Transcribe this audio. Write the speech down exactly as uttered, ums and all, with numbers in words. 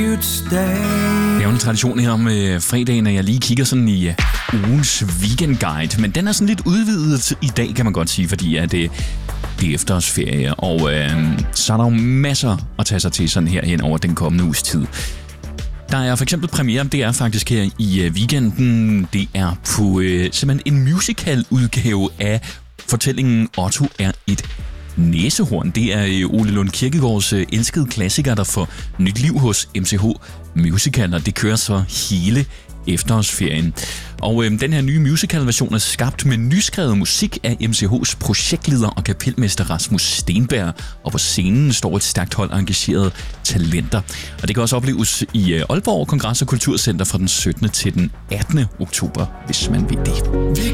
Det er jo en tradition her om øh, fredagen, at jeg lige kigger sådan i øh, ugens weekendguide. Men den er sådan lidt udvidet i dag, kan man godt sige, fordi at, øh, det er efterårsferie. Og øh, så er der jo masser at tage sig til sådan her hen over den kommende uges tid. Der er for eksempel premiere, det er faktisk her i øh, weekenden. Det er på øh, simpelthen en musical-udgave af fortællingen Otto er et næsehorn. Det er Ole Lund Kirkegaards elskede klassiker, der får nyt liv hos M C H Musical, og det kører så hele efterårsferien. Og øh, den her nye musical-version er skabt med nyskrevet musik af M C H's projektleder og kapelmester Rasmus Stenberg, og på scenen står et stærkt hold af engagerede talenter. Og det kan også opleves i øh, Aalborg Kongress- og Kulturcenter fra den syttende til den attende oktober, hvis man vil det.